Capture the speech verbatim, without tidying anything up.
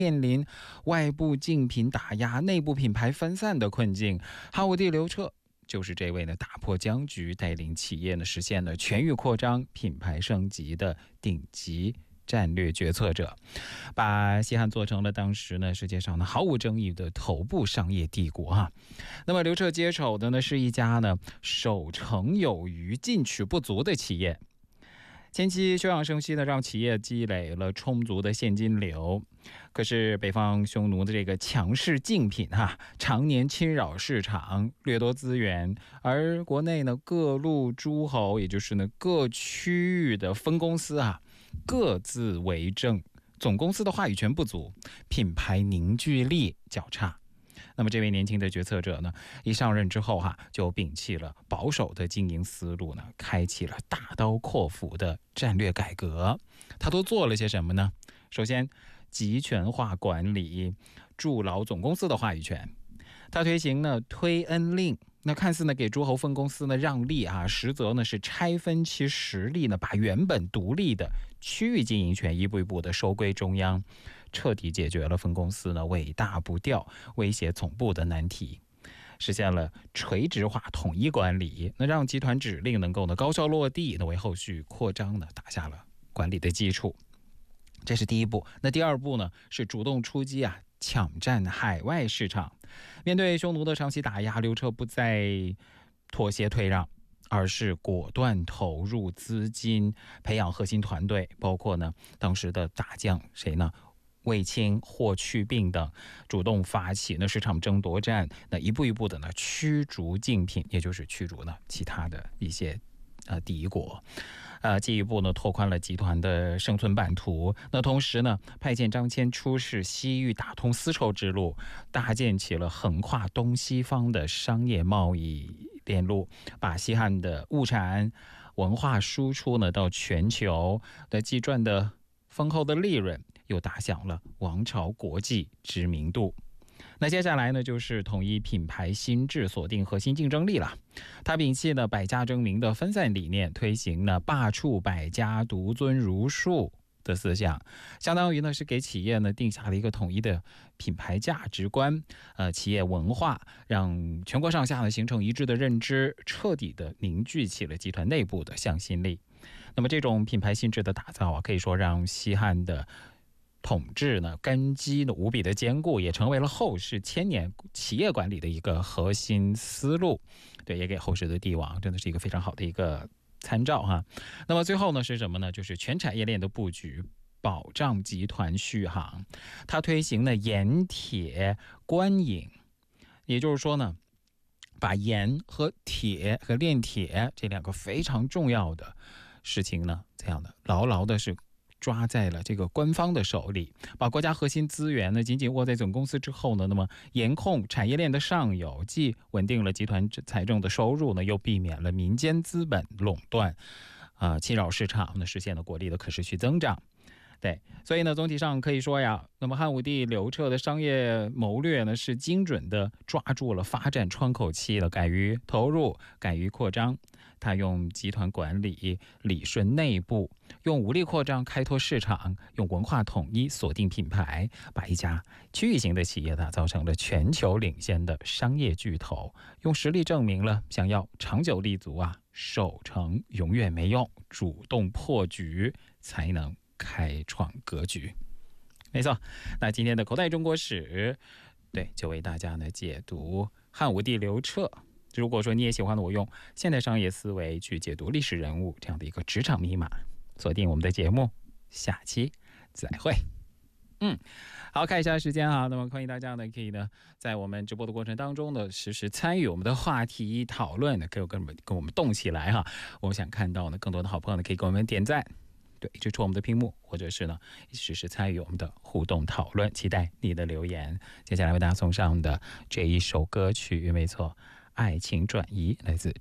面临外部竞品打压、内部品牌分散的困境。汉武帝刘彻就是这位呢打破僵局、带领企业呢实现了全域扩张、品牌升级的顶级战略决策者，把西汉做成了当时呢世界上呢毫无争议的头部商业帝国哈。那么刘彻接手的呢是一家呢守成有余、进取不足的企业。前期休养生息的让企业积累了充足的现金流，可是北方匈奴的这个强势竞品哈，常年侵扰市场，掠夺资源，而国内呢各路诸侯，也就是呢各区域的分公司啊，各自为政，总公司的话语权不足，品牌凝聚力较差。那么这位年轻的决策者呢，一上任之后哈、啊，就摒弃了保守的经营思路呢，开启了大刀阔斧的战略改革。他都做了些什么呢？首先，集权化管理，筑牢总公司的话语权。他推行呢推恩令，那看似呢给诸侯分公司呢让利啊，实则呢是拆分其实力呢，把原本独立的区域经营权一步一步的收归中央，彻底解决了分公司呢尾大不掉、威胁总部的难题，实现了垂直化统一管理，那让集团指令能够呢高效落地，那为后续扩张呢打下了管理的基础。这是第一步。那第二步呢是主动出击啊，抢占海外市场。面对匈奴的长期打压，刘彻不再妥协退让，而是果断投入资金，培养核心团队，包括呢当时的大将谁呢？卫青、霍去病等，主动发起呢市场争夺战，那一步一步的呢驱逐竞品，也就是驱逐呢其他的一些呃敌国。呃，进一步呢拓宽了集团的生存版图。那同时呢，派遣张骞出使西域，打通丝绸之路，搭建起了横跨东西方的商业贸易链路，把西汉的物产文化输出呢到全球，的既赚的丰厚的利润，又打响了王朝国际知名度。那接下来呢，就是统一品牌心智，锁定核心竞争力了。他摒弃了百家争鸣的分散理念，推行呢罢黜百家，独尊儒术的思想，相当于呢是给企业呢定下了一个统一的品牌价值观，呃，企业文化，让全国上下呢形成一致的认知，彻底的凝聚起了集团内部的向心力。那么这种品牌心智的打造啊，可以说让西汉的统治呢根基呢无比的坚固，也成为了后世千年企业管理的一个核心思路。对，也给后世的帝王真的是一个非常好的一个参照哈。那么最后呢是什么呢？就是全产业链的布局，保障集团续航。他推行呢盐铁官引，也就是说呢，把盐和铁和炼铁这两个非常重要的事情呢，这样的牢牢的是抓在了这个官方的手里，把国家核心资源呢紧紧握在总公司之后呢，那么严控产业链的上游，既稳定了集团财政的收入呢，又避免了民间资本垄断，啊、呃，侵扰市场呢，实现了国力的可持续增长。对，所以呢，总体上可以说呀，那么汉武帝刘彻的商业谋略呢，是精准的抓住了发展窗口期的，敢于投入，敢于扩张。他用集团管理理顺内部，用武力扩张开拓市场，用文化统一锁定品牌，把一家区域型的企业打造成了全球领先的商业巨头，用实力证明了想要长久立足啊，守成永远没用，主动破局才能开创格局。没错，那今天的口袋中国史，对，就为大家呢解读汉武帝刘彻。如果说你也喜欢我用现代商业思维去解读历史人物这样的一个职场密码，锁定我们的节目，下期再会。嗯，好，看一下时间啊，那么欢迎大家呢可以呢在我们直播的过程当中呢实时参与我们的话题讨论，可以跟我们跟我们动起来哈。我们想看到呢更多的好朋友呢可以给我们点赞。对，支持我们的屏幕，或者是呢实时参与我们的互动讨论，期待你的留言。接下来为大家送上的这一首歌曲，没错，爱情转移，来自